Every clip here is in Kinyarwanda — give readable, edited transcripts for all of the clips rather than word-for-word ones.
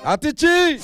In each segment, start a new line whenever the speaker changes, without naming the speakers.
Atichi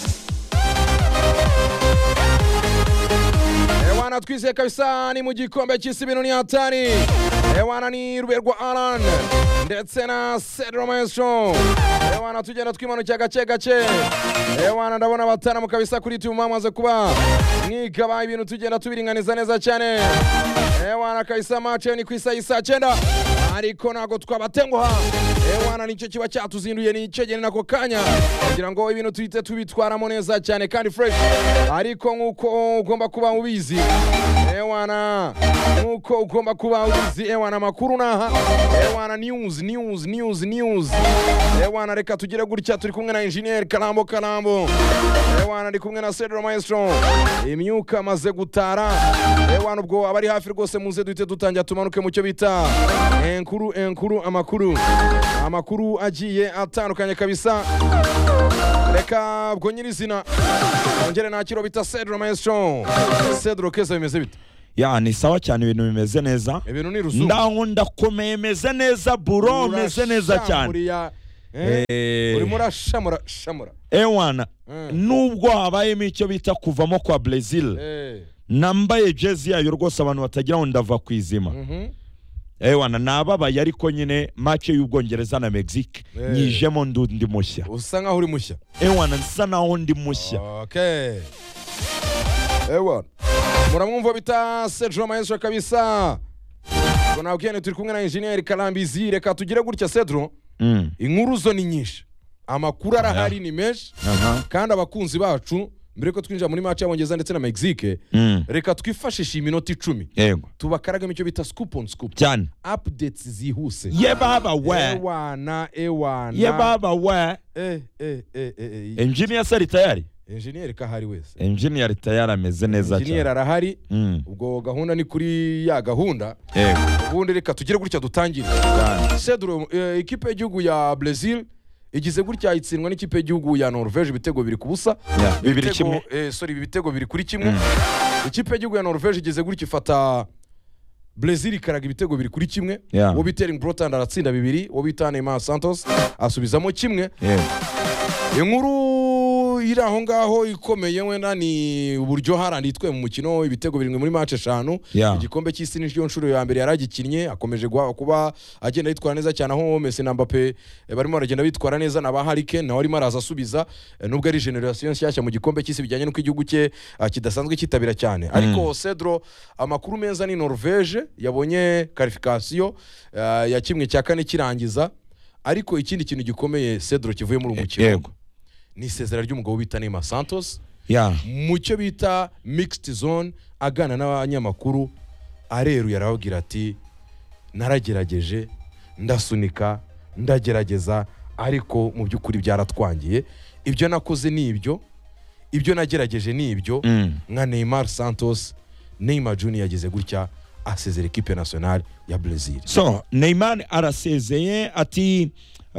Ewana twizeye kabisa ni mu gikombe cy'isi ibintu ni hatari. Ewana ni Ruberwa Alan ndetse na Cedro Maestro. Ewana tugenda twimanuka gace gace. Ewana ndabona batana mu kabisa kuri timu mamaze kuba mwigaba ibintu tugenda tubiringaniza neza cyane. Ewana kabisa match ni ku isa 9 ariko nago twabatenguha. Ewana nicyo kiba cyatuzinduye ni cegene nako kanya kugira ngo ibintu tuhite tubitwaramo neza cyane kandi fresh ariko nkuko ugomba kuba ubizi. Ewana nkuko ugomba kuba ubizi. Ewana makuru naha. Ewana news. Ewana reka tugire gutya turi kumwe na engineer Kalambo. Ewana ndi kumwe na Cedro Maestro. Imyuka maze gutara. Ewana ubwo abari hafi rwose muze duhite dutangira tumanuke mu cyo bita amakuru agiye atandukanye kabisa. Reka bwo nyirizina ongere nakiro bita Cedro Maestro. Cedro keza bimeze bite?
Ya ni sawa cyane ibintu bimeze neza.
Ibintu ni ruzu.
Ndaho ndakomeye meze neza buro meze neza cyane.
Uri murashamura.
Ewana nubwo habayemo icyo bita kuvamo kwa Brazil. Nambaye jezi yayo rwose abantu batagira ngo ndava kwizima. Ewana nababaye ariko nyine match y'Ubwongereza na Mexique nyijemo ndi mushya.
Usa nkaho uri mushya.
Ewana nsa naho ndi mushya.
Okay. Ewana muramwumva bita Cedro Maestro kabisa. Bona ugene turi kumwe na engineer Kalambizi. Reka tugire gutya Cedro. Inkuru zo ni nyinshi. Amakuru arahari ni menshi. Kandi abakunzi bacu mbere ko twinjira muri match y'Abongereza ndetse na Mexique reka twifashisha iminota 10.
Yego.
Tubakaragamo icyo bita scoop on scoop.
Cyane.
Updates zihuse.
Ye baba we.
Ewana.
Ye baba we. Engineer sari tayari.
Engineer kahari wese.
Engineer tayari ameze neza cyane.
Engineer arahari. Ubwo gahunda ni kuri ya gahunda.
Yego.
Ubundi reka tugire gutya dutangire. Cedro ikipe y'igihugu ya Brazil igize gutya itsindwa n'ikipe y'igihugu ya Norvege ibitego biri kubusa. Ibitego biri kuri kimwe. Ikipe y'igihugu ya Norvege igize gutya ifata Brazil ikaraga ibitego biri kuri kimwe. Wo bitering Brotan aratsinda 2, wo bita Neymar Santos asubizamo kimwe. Inkuru iri aho ngaho ikomeye wenda ni uburyo haranditwe mu mukino ibitego birimwe muri match 5. Igikombe cy'isi n'iryo nshuro ya mbere yaragikinnye akomeje kuba agenda yitwara neza cyane aho Messi na Mbappe barimo baragenda bitwara neza na ba Harry Kane nawe arimo araza asubiza nubwo ari generation nshyashya mu gikombe cy'isi bijyanye n'uko igihugu cye kidasanzwe kitabira cyane. Ariko Cedro amakuru meza ni Norvege yabonye qualification ya kimwe cya kane kirangiza. Ariko ikindi kintu gikomeye Cedro kivuye muri umukino ni isezera ry'umugabo bita Neymar Santos. Mu cyo bita mixed zone agana n'abanyamakuru areruye arababwira ati naragerageje ndasunika ndagerageza ariko mu by'ukuri byaratwangiye. Ibyo nakoze ni ibyo nagerageje ni ibyo nka Neymar Santos. Neymar Junior yageze gutya asezera equipe nationale ya Brazil.
So Neymar arasezeye ati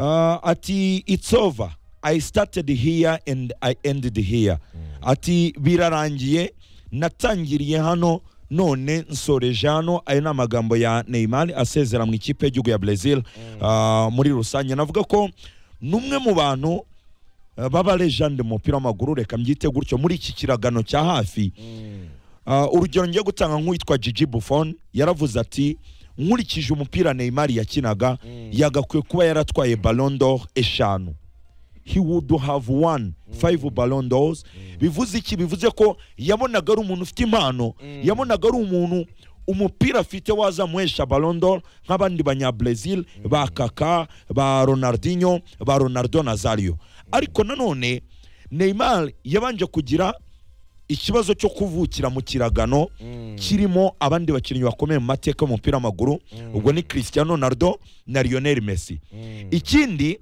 it's over. I started here and I ended here. Ati birarangiye natangiriye hano none nsoreje hano. Ayo n'amagambo ya Neymar asezera mu ikipe y'igihugu ya Brazil. Muri rusange navuga ko numwe mu bantu baba legend mu mupira w'amaguru reka mbyite gutyo muri iki kiragano cya hafi. Urugero ngiye gutanga nk'uwitwa Gigi Buffon yaravuze ati nkurikije umupira Neymar yakinaga yagakwiye kuba yaratwaye Ballon d'Or 5. He would have won 5 Ballon d'Ors. Bivuze iki? Bivuze ko yabonaga ari umuntu ufite impano, yabonaga ari umuntu umupira afite wazamuhesha Ballon d'Or nk'abandi banya Brazil ba Kaká, ba Ronaldinho, ba Ronaldo Nazario. Ariko nanone Neymar yabanje kugira ikibazo cyo kuvukira mu kiragano kirimo abandi bakinnyi bakomeye mu mateka y'umupira w'amaguru. Ubwo ni Cristiano Ronaldo na Lionel Messi. Ikindi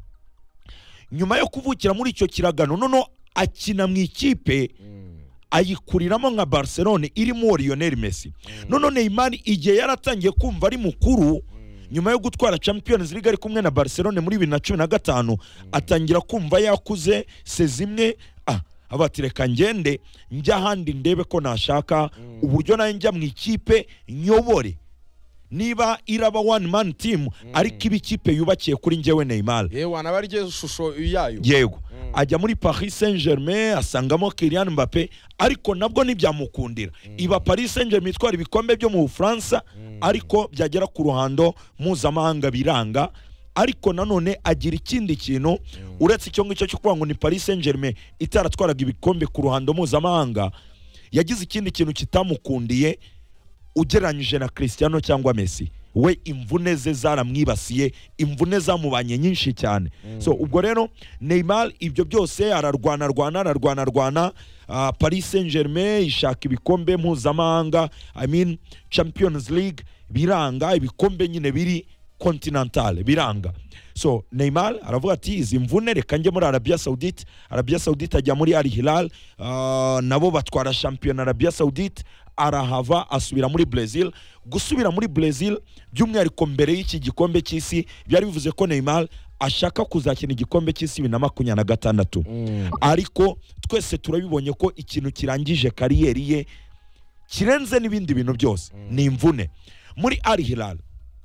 nyuma yo kuvukira muri icyo kiragano nono akina mu ikipe ayikuriramo nka Barcelona irimo Lionel Messi. Nono Neymar igihe yaratangiye kumva ari mukuru nyuma yo gutwara Champions League ari kumwe na Barcelona muri 2015 atangira kumva yakuze sezimwe abatireka ngende njya handi ndebe ko nashaka uburyo nayo njya mu ikipe nyobore niba iraba one man team ariko iba ikipe yubakiye kuri njyewe Neymar
yewe wanaba ari shusho yayo
yego ajya muri Paris Saint-Germain asangamo Kylian Mbappé ariko nabwo ntibyamukundira iba Paris Saint-Germain itwara ibikombe byo mu Bufaransa ariko byagera ku ruhando mpuzamahanga biranga ariko nanone agira ikindi kintu uretse icyo ngicyo cyo kuvuga ngo ni Paris Saint-Germain itaratwaraga ibikombe ku ruhando mpuzamahanga yagize ikindi kintu kitamukundiye ugereranyije na Cristiano cyangwa Messi we imvune ze zaramwibasiye imvune zamubanye nyinshi cyane so ubwo rero Neymar ibyo byose ararwana Paris Saint-Germain ishaka ibikombe mpuzamahanga Champions League biranga ibikombe nyine biri continental biranga so Neymar aravuga ati izi mvune reka njye muri Arabia Saudite ajya muri Al Hilal nabo batwara champion Arabia Saudite arahava asubira muri Brazil gusubira muri Brazil by'umwihariko mbere y'iki gikombe cy'isi byari bivuze ko Neymar ashaka kuzakina igikombe cy'isi 2026 ariko twese turabibonye ko ikintu kirangije kariyeri ye kirenze n'ibindi bintu byose ni imvune muri Al Hilal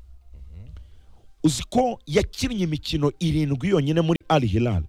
uziko yakinnye imikino 7 yonyine muri Al Hilal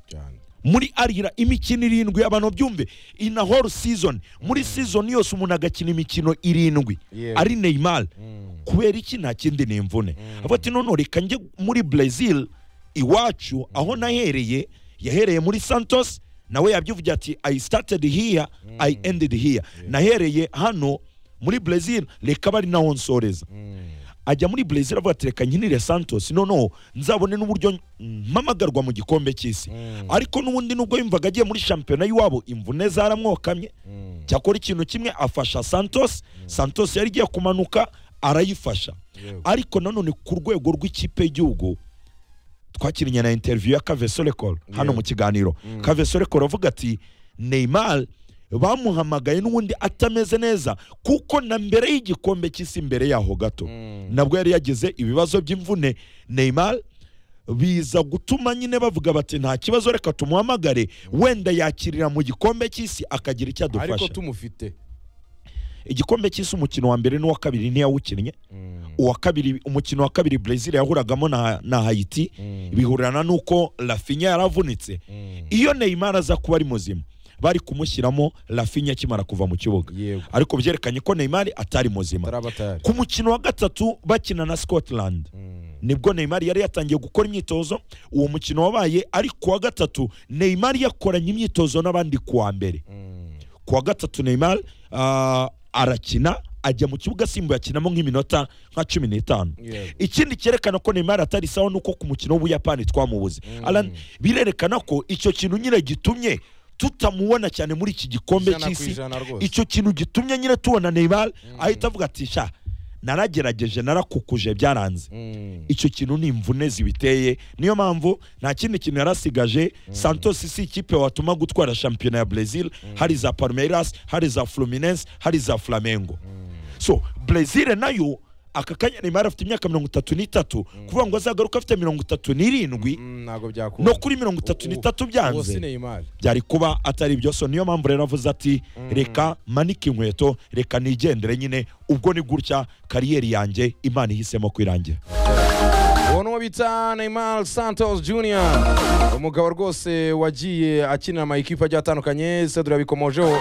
muri Al Hilal imikino 7 abantu byumve in a whole season muri season yose umuntu agakina imikino 7 ari Neymar kubera iki nta kindi ni imvune afati none reka njye muri Brazil iwacu aho yahereye muri Santos nawe yabyivugira ati I started here I ended here nahereye hano muri Brazil reka bari naho nsoreza ajya muri Brazil avuga ati reka nkinire Santos no nzabone n'uburyo mpamagarwa mu gikombe cy'isi ariko n'ubundi nubwo yumvaga agiye muri shampiyona y'iwabo imvune zaramwokamye cyakora ikintu kimwe afasha Santos yari igiye kumanuka arayifasha ariko nanone ku rwego rw'ikipe y'igihugu twakirinya na interview ya Kavesorekol hano mu kiganiro Kavesorekol avuga ati Neymar bamuhamagaye n'ubundi atameze neza kuko na mbere y'igikombe cy'isi mbere yaho gato nabwo yari yagize ibibazo by'imvune Neymar biza gutuma nyine bavuga bati nta kibazo reka tumuhamagare wenda yakirira mu gikombe cy'isi akagira icyo adufasha
ariko tumufite
igikombe cy'isi umukino wa mbere n'uwa kabiri ntiyawukinnye uwa kabiri umukino wa kabiri Brazil yahuragamo na Haiti bihurana nuko Rafinha yaravunitse iyo Neymar aza kuba ari muzima bari kumushyiramo Rafinha akimara kuva mu kibuga ariko byerekanye ko Neymar atari muzima ku mukino wa gatatu bakina na Scotland nibwo Neymar yari yatangiye gukora imyitozo uwo mukino wabaye ari kuwa gatatu Neymar yakoranye imyitozo n'abandi kuwa mbere kuwa gatatu Neymar arakina ajya mu kibuga simba yakinamo nk'iminota nka 15 ikindi cyerekana ko Neymar atari sawa nuko ku mukino w'Ubuyapani twamubuze Alan birerekana ko icyo kintu nyine gitumye tutamubona cyane muri iki gikombe cy'isi icyo kintu gitumye nyine tubona Neymar ahita avuga ati sha naragerageje narakukuje byaranze icyo kintu ni imvune zibiteye niyo mpamvu nta kindi kintu yarasigaje Santos isi ikipe watuma gutwara shampiyona ya Brazil hari za Palmeiras hari za Fluminense hari za Flamengo so Brazil nayo aka kanya Neymar afite imyaka 33 kuvuga ngo azagaruka afite 37
nago byakunda
no kuri 33 byanze byari kuba atari byo so niyo mpamvu rero avuze ati reka manike inkweto reka nigendere nyine ubwo ni gutya kariyeri yanjye Imana ihisemo kwirangira
uwo bita Neymar Santos Junior umugabo rwose wagiye akinira ama equipe agiye atandukanye Cedro yabikomojeho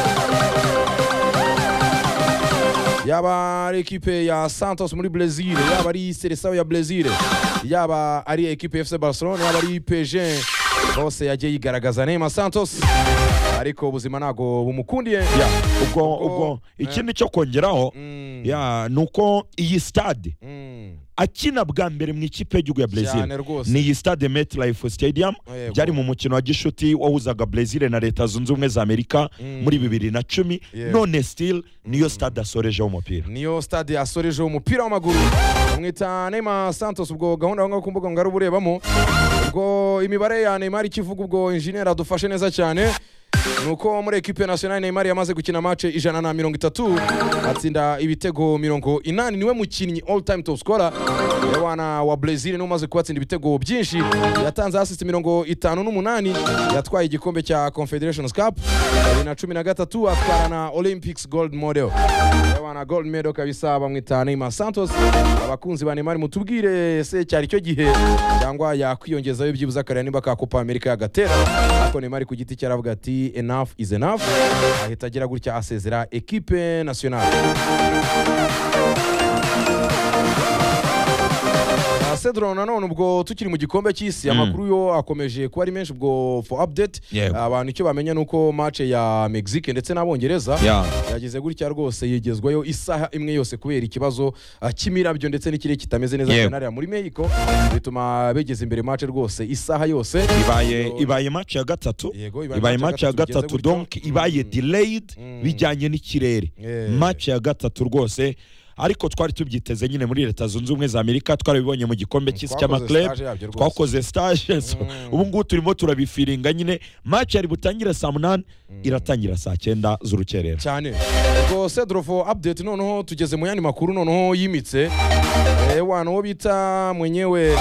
yaba ari equipe ya Santos muri Brazil yaba ari Seleção ya Brazil yaba ari equipe ya FC Barcelona yaba ari PSG bose yagiye yigaragaza Neymar Santos ariko ubuzima nago bumukundiye
ubwo ikindi cyo kongeraho nuko iyi stade akina bwa mbere mu ikipe y'igihugu ya Brazil ni iyi stade MetLife Stadium byari mu mukino wa gishuti wahuzaga Brazil na Leta Zunze Ubumwe za Amerika muri 2010 none still niyo stade asorejeho umupira
niyo stade asorejeho umupira w'amaguru mwita Neymar Santos ubwo gahunda ngo kumbuga ngari uburebamo ubwo imibare ya Neymar ikivuga ubwo engineer adufashe neza cyane nuko muri equipe nationale Neymar yamaze gukina match 130 atsinda ibitego 80 niwe mukinnyi all time top scorer yawana wa Brazil no maze kubatsinda ibitego byinshi yatanze assist 58 yatwaye igikombe cya Confederations Cup 2013 atwarana Olympics gold medal yawana gold medal kabisa bamwita Neymar Santos abakunzi ba Neymar mutubwire se cyari cyo gihe cyangwa yakwiyongezayo byibuza akarya nimba ka Copa America yagatera ako Neymar ku giti cyaravuga ati enough is enough ahita agira gutya asezera equipe nationale. Cedro nanone ubwo tukiri mu gikombe cy'isi amakuru yo akomeje kuba ari menshi ubwo for update abantu icyo bamenya nuko match ya Mexique ndetse n'abongereza yagize gutya rwose yigezwayo isaha imwe yose kubera ikibazo cy'imirabyo ndetse n'ikire kitameze neza cyane muri Mexico bituma begeze imbere match rwose isaha yose
ibaye match ya gatatu donc ibaye delayed bijyanye n'ikirere match ya gatatu rwose ariko twari tubyiteze nyine muri Leta Zunze Ubumwe za Amerika twarabibonye mu gikombe cy'isi cy'amaclub twakoze stage ubu ngubu turimo turabifiringa nyine match yari butangira saa 8 iratangira saa 9 z'urukerera
cyane ubwo Cedro for update noneho tugeze mu yandi makuru noneho yimitse wano bita mwenyewe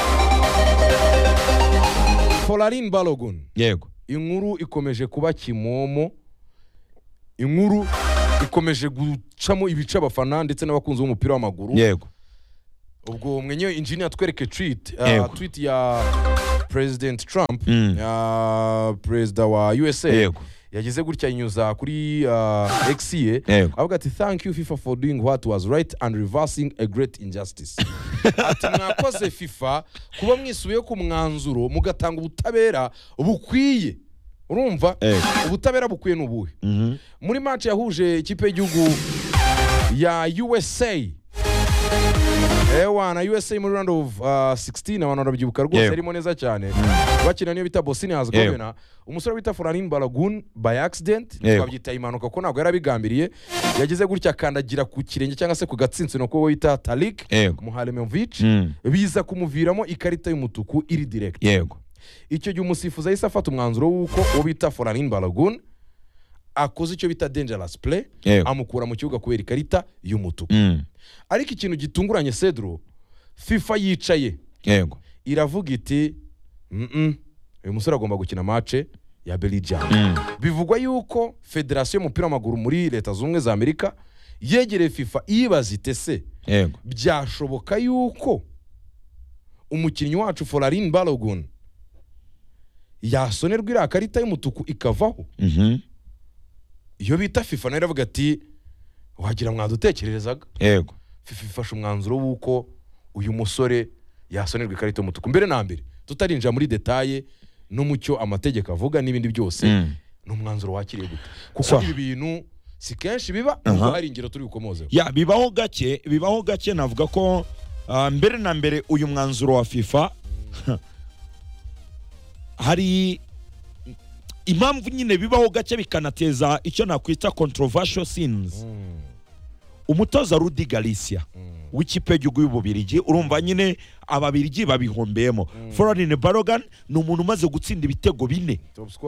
Folarin Balogun
yego
inkuru ikomeje kuba kimomo inkuru ikomeje gucamo ibice abafana ndetse n'abakunzi b'umupira w'amaguru
yego
ubwo mwenyewe engineer twereke tweet ya President Trump president wa USA yagize gutya inyuza kuri X avuga ati thank you FIFA for doing what was right and reversing a great injustice ati mwakoze FIFA kuba mwisubiye ku mwanzuro mugatanga ubutabera bukwiye urumva ubutabera bukwiye n'ubuhe muri match yahuje ikipe y'igihugu ya USA wana USA muri round of 16 abantu barabyibuka rwose arimo neza cyane bakina niyo bita Bosnia Herzegovina umusore bita Folarin Balogun by accident twabyita impanuka ko ntabwo yarabigambiriye yagize gutya kandagira ku kirenge cyangwa se ku gatsinsino ko wita Talik Muhalemovic biza kumuviramo ikarita y'umutuku iri direct
yego
icyo gihe umusifuzi ahise afata umwanzuro w'uko uwo bita Folarin Balogun akoze icyo bita dangerous play amukura mu kibuga kubera ikarita y'umutuku ariko ikintu gitunguranye Cedro FIFA yicaye
yego
iravuga iti uyu musore agomba gukina match ya Belgium bivugwa yuko Federation y'umupira w'amaguru muri Leta Zunze Ubumwe za Amerika yegereye FIFA ibaza itese
yego
byashoboka yuko umukinnyi wacu Folarin Balogun yasonerwa iriya karita y'umutuku ikavaho iyo bita FIFA nayo iravuga ati wagira mwadutekererezaga
yego
FIFA ifashe umwanzuro w'uko uyu musore yasonerwa ikarita y'umutuku mbere na mbere tutarinjira muri detaye n'umucyo amategeko avuga n'ibindi byose n'umwanzuro wakiriye gute kuko ibi bintu si kenshi biba hari ingero turi bukomoze
bibaho gake navuga ko mbere na mbere uyu mwanzuro wa FIFA hari impamvu nyine bibaho gake bikanateza icyo nakwita controversial scenes umutoza Rudi Garcia w'ikipe y'igihugu y'Ububirigi urumva nyine ababirigi babihombeyemo Folarin Balogun ni umuntu umaze gutsinda ibitego 4